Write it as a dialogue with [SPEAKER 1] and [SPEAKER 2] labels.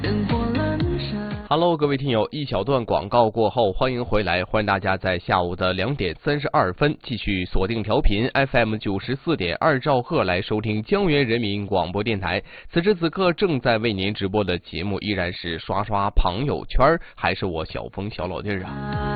[SPEAKER 1] Hello， 各位听友，一小段广告过后，欢迎回来，欢迎大家在下午的2点32分继续锁定调频 FM 94.2兆赫来收听江源人民广播电台。此时此刻正在为您直播的节目依然是刷刷朋友圈，还是我小峰小老弟啊。